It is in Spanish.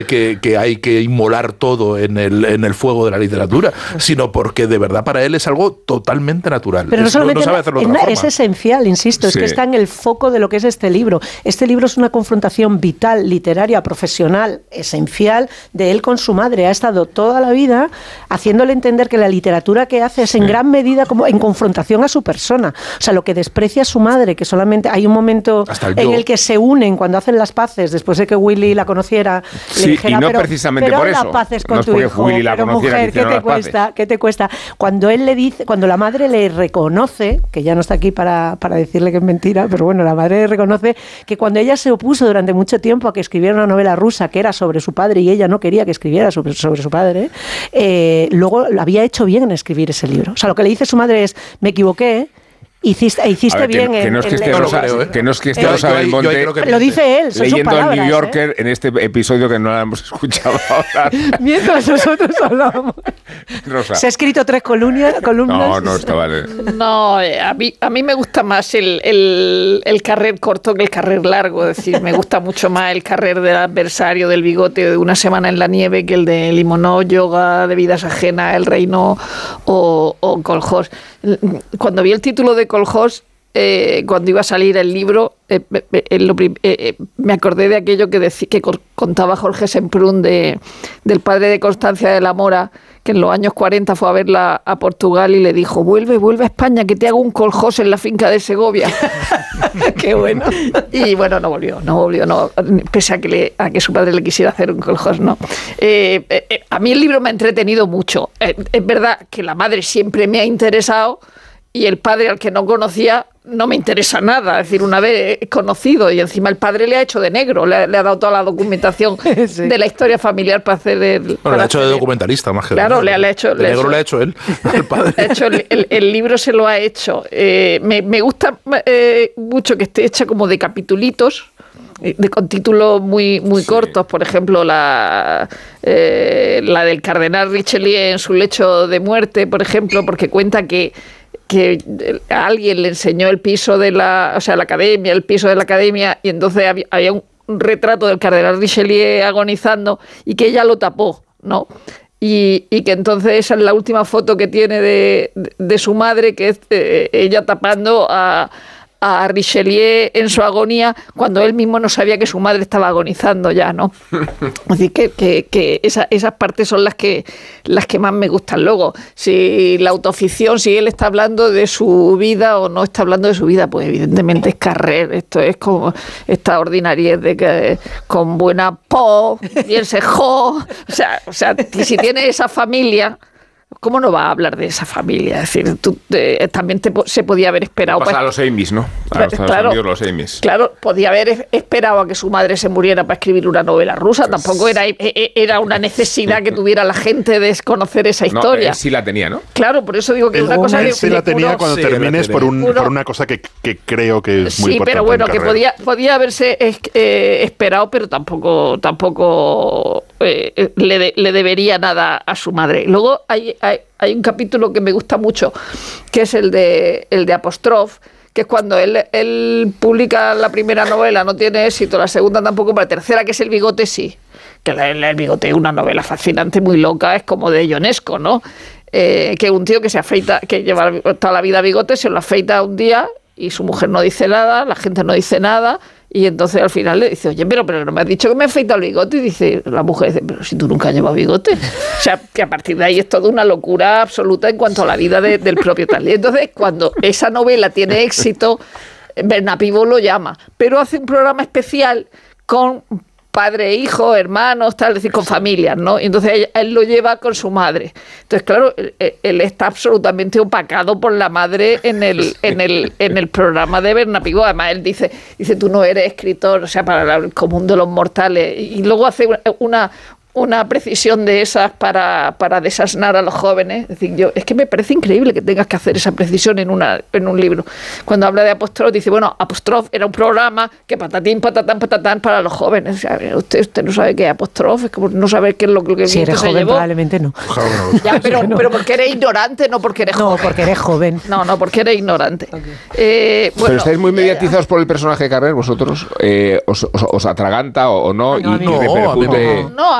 que hay que inmolar todo en el fuego de la literatura, sino porque de verdad para él es algo totalmente natural. Pero no solamente no sabe hacerlo de otra forma. Es esencial, insisto, es que está en el foco de lo que es este libro. Este libro es una confrontación vital, literaria, profesional, esencial de él con su madre. Ha estado toda la vida haciéndole entender que la literatura que hace es en gran medida como en confrontación a su persona. O sea, lo que desprecia a su madre, que solamente hay un momento en el que se unen cuando hacen las paces, después de que Willy la conociera, le dijera, y no precisamente pero por eso. las paces con no es tu hijo, Willy la pero mujer, ¿qué te cuesta? Cuando él le dice, cuando la madre le reconoce, que ya no está aquí para decirle que es mentira, pero bueno, la madre le reconoce que cuando ella se opuso durante mucho tiempo a que escribiera una novela rusa que era sobre su padre y ella no quería que escribiera sobre su padre, luego lo había hecho bien en escribir ese libro. O sea, lo que le dice su madre es, me equivoqué, hiciste bien que no es que esté Rosa Belmonte lo dice él, son leyendo sus palabras, el New Yorker en este episodio que no la hemos escuchado hablar. Mientras nosotros hablábamos. Rosa. Se ha escrito 3 columnas. No, está vale. No, a mí me gusta más el carrer corto que el carrer largo. Es decir, me gusta mucho más el carrer del adversario, del bigote, de Una semana en la nieve, que el de Limonov, Yoga de vidas ajenas, El reino o Kolhos. Cuando vi el título de Kolhos, cuando iba a salir el libro, me acordé de aquello que contaba Jorge Semprún del padre de Constancia de la Mora, que en los años 40 fue a verla a Portugal y le dijo, vuelve a España, que te hago un Kolhos en la finca de Segovia. Qué bueno. Y bueno, no volvió, pese a que su padre le quisiera hacer un Kolhos, no. A mí el libro me ha entretenido mucho. Es verdad que la madre siempre me ha interesado y el padre, al que no conocía, no me interesa nada. Es decir, una vez conocido y encima el padre le ha hecho de negro, le ha dado toda la documentación sí. de la historia familiar para hacer el... Bueno, le ha hecho de documentalista más que claro, de negro. De negro le ha hecho él, el padre. Le ha hecho el libro se lo ha hecho. Me gusta mucho que esté hecha como de capitulitos, con títulos muy sí. cortos, por ejemplo la del cardenal Richelieu en su lecho de muerte, por ejemplo, porque cuenta que a alguien le enseñó el piso de la academia, el piso de la academia, y entonces había un retrato del cardenal Richelieu agonizando y que ella lo tapó, ¿no? Y que entonces esa es la última foto que tiene de su madre, que es ella tapando a Richelieu en su agonía, cuando él mismo no sabía que su madre estaba agonizando ya, ¿no? Así que esas partes son las que más me gustan. Luego, si la autoficción, si él está hablando de su vida o no está hablando de su vida, pues evidentemente es Carrer. Esto es como esta ordinariedad de que con buena po, bien se jo. O sea, si tiene esa familia, ¿cómo no va a hablar de esa familia? Es decir, también se podía haber esperado... Pasa a los Amis, ¿no? A los Estados Unidos, los Amis. Claro, podía haber esperado a que su madre se muriera para escribir una novela rusa. Pues, tampoco era una necesidad que tuviera la gente de conocer esa historia. No, él sí la tenía, ¿no? Claro, por eso digo que una cosa... Él sí la tenía cuando termines por una cosa que creo que es muy importante. Sí, pero bueno, que podía haberse esperado, pero tampoco le debería nada a su madre. Luego hay un capítulo que me gusta mucho, que es el de Apóstrof, que es cuando él publica la primera novela, no tiene éxito, la segunda tampoco, pero la tercera, que es El bigote, sí. Que el bigote es una novela fascinante, muy loca, es como de Ionesco, ¿no? Que un tío que se afeita, que lleva toda la vida bigote, se lo afeita un día y su mujer no dice nada, la gente no dice nada. Y entonces al final le dice, oye, pero no me has dicho que me he afeitado el bigote. Y dice la mujer, dice, pero si tú nunca has llevado bigote. O sea, que a partir de ahí es toda una locura absoluta en cuanto a la vida del propio tal. Y entonces cuando esa novela tiene éxito, Bernat Pivot lo llama, pero hace un programa especial con padre, hijo, hermanos, tal, es decir, con familias, ¿no? Y entonces él lo lleva con su madre. Entonces, claro, él está absolutamente opacado por la madre en el programa de Bernat Pivot. Además, él dice, tú no eres escritor, o sea, para el común de los mortales. Y luego hace una precisión de esas para desasnar a los jóvenes. Es decir, es que me parece increíble que tengas que hacer esa precisión en un libro. Cuando habla de Apóstrof, dice, bueno, Apóstrof era un programa que patatín, patatán, patatán para los jóvenes. O sea, usted no sabe qué es Apóstrof, es como no saber qué es lo que si eres joven, llevó. Probablemente no. Ya, pero porque eres ignorante, no porque eres joven. No, porque eres joven. No, porque eres ignorante. Okay. Bueno, pero estáis muy mediatizados por el personaje de Carrer, vosotros. ¿Os atraganta o no? No,